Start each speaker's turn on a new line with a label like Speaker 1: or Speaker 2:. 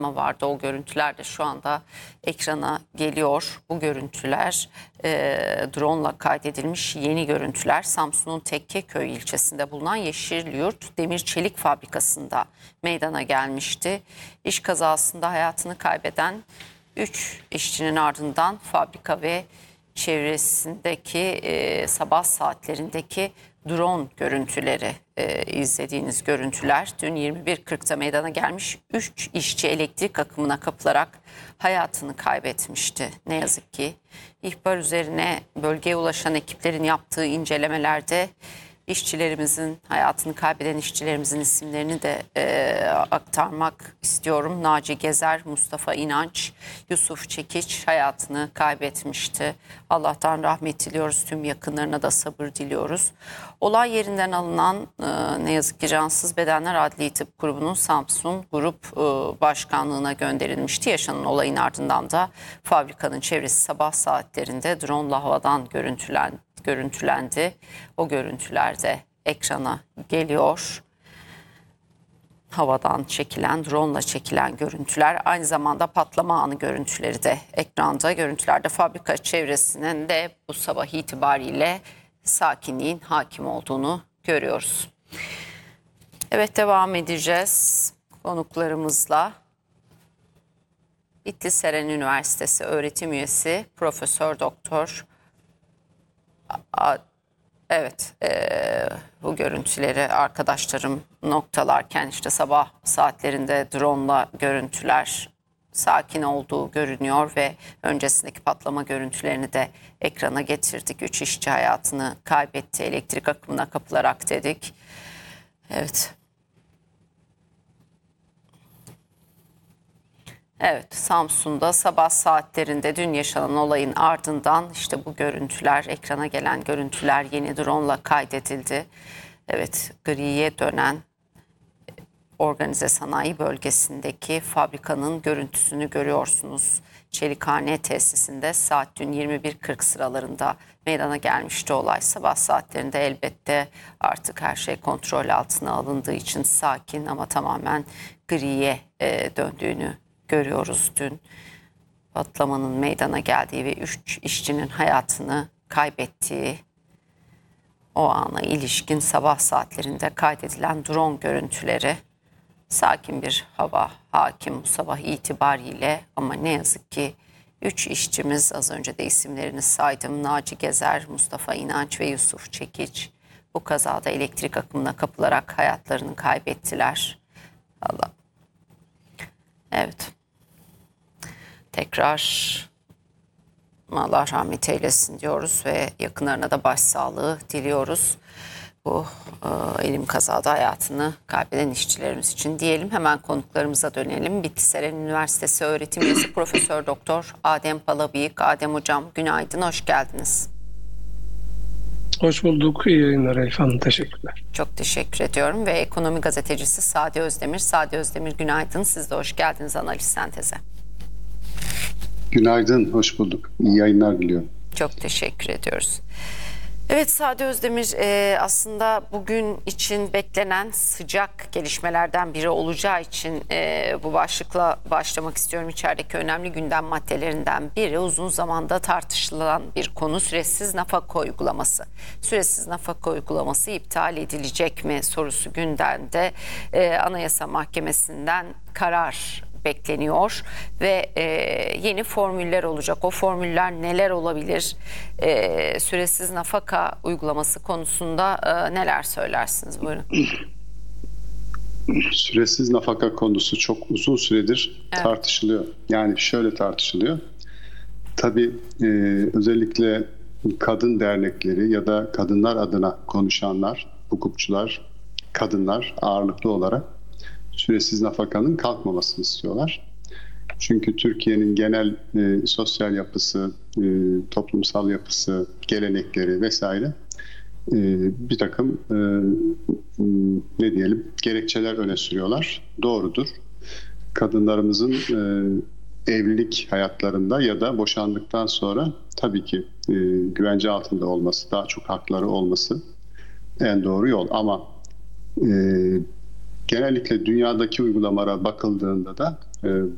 Speaker 1: vardı. O görüntüler de şu anda ekrana geliyor. Bu görüntüler drone'la kaydedilmiş yeni görüntüler. Samsun'un Tekkeköy ilçesinde bulunan Yeşilyurt Demir Çelik Fabrikası'nda meydana gelmişti. İş kazasında hayatını kaybeden 3 işçinin ardından fabrika ve çevresindeki sabah saatlerindeki drone görüntüleri, izlediğiniz görüntüler. Dün 21.40'da meydana gelmiş 3 işçi elektrik akımına kapılarak hayatını kaybetmişti. Ne yazık ki ihbar üzerine bölgeye ulaşan ekiplerin yaptığı incelemelerde işçilerimizin, hayatını kaybeden işçilerimizin isimlerini de aktarmak istiyorum. Naci Gezer, Mustafa İnanç, Yusuf Çekiç hayatını kaybetmişti. Allah'tan rahmet diliyoruz. Tüm yakınlarına da sabır diliyoruz. Olay yerinden alınan ne yazık ki cansız bedenler Adli Tıp Grubu'nun Samsun Grup Başkanlığı'na gönderilmişti. Yaşanan olayın ardından da fabrikanın çevresi sabah saatlerinde drone'la havadan görüntülendi. O görüntüler de ekrana geliyor. Havadan çekilen, drone'la çekilen görüntüler, aynı zamanda patlama anı görüntüleri de ekranda. Görüntülerde fabrika çevresinin de bu sabah itibariyle sakinliğin hakim olduğunu görüyoruz. Evet, devam edeceğiz konuklarımızla. Bitlis Eren Üniversitesi öğretim üyesi Profesör Doktor. Evet, bu görüntüleri arkadaşlarım noktalarken işte sabah saatlerinde drone'la görüntüler sakin olduğu görünüyor ve öncesindeki patlama görüntülerini de ekrana getirdik. 3 işçi hayatını kaybetti, elektrik akımına kapılarak dedik. Evet. Evet, Samsun'da sabah saatlerinde dün yaşanan olayın ardından işte bu görüntüler, ekrana gelen görüntüler yeni drone'la kaydedildi. Evet, griye dönen organize sanayi bölgesindeki fabrikanın görüntüsünü görüyorsunuz. Çelikhane tesisinde saat dün 21.40 sıralarında meydana gelmişti olay. Sabah saatlerinde elbette artık her şey kontrol altına alındığı için sakin ama tamamen griye döndüğünü görüyoruz. Dün patlamanın meydana geldiği ve 3 işçinin hayatını kaybettiği o ana ilişkin sabah saatlerinde kaydedilen drone görüntüleri. Sakin bir hava hakim bu sabah itibariyle ama ne yazık ki 3 işçimiz, az önce de isimlerini saydım, Naci Gezer, Mustafa İnanç ve Yusuf Çekiç bu kazada elektrik akımına kapılarak hayatlarını kaybettiler. Evet. Tekrar Allah rahmet eylesin diyoruz ve yakınlarına da başsağlığı diliyoruz. Bu elim kazada hayatını kaybeden işçilerimiz için diyelim. Hemen konuklarımıza dönelim. Bitlis Eren Üniversitesi öğretim üyesi Profesör Doktor Adem Palabıyık. Adem Hocam, günaydın, hoş geldiniz.
Speaker 2: Hoş bulduk. İyi yayınlar efendim. Teşekkürler.
Speaker 1: Çok teşekkür ediyorum ve ekonomi gazetecisi Sadi Özdemir. Sadi Özdemir, günaydın. Siz de hoş geldiniz Analiz Sentez'e.
Speaker 3: Günaydın, hoş bulduk. İyi yayınlar diliyorum.
Speaker 1: Çok teşekkür ediyoruz. Evet Sadi Özdemir, aslında bugün için beklenen sıcak gelişmelerden biri olacağı için bu başlıkla başlamak istiyorum. İçerideki önemli gündem maddelerinden biri uzun zamanda tartışılan bir konu, süresiz nafaka uygulaması. Süresiz nafaka uygulaması iptal edilecek mi sorusu gündemde. Anayasa Mahkemesi'nden karar bekleniyor ve yeni formüller olacak. O formüller neler olabilir? Süresiz nafaka uygulaması konusunda neler söylersiniz? Buyurun.
Speaker 3: Süresiz nafaka konusu çok uzun süredir tartışılıyor. Yani şöyle tartışılıyor. Tabii özellikle kadın dernekleri ya da kadınlar adına konuşanlar, hukukçular, kadınlar ağırlıklı olarak süresiz nafakanın kalkmamasını istiyorlar. Çünkü Türkiye'nin genel sosyal yapısı, toplumsal yapısı, gelenekleri vesaire bir takım ne diyelim gerekçeler öne sürüyorlar. Doğrudur. Kadınlarımızın evlilik hayatlarında ya da boşandıktan sonra tabii ki güvence altında olması, daha çok hakları olması en doğru yol. Ama genellikle dünyadaki uygulamalara bakıldığında da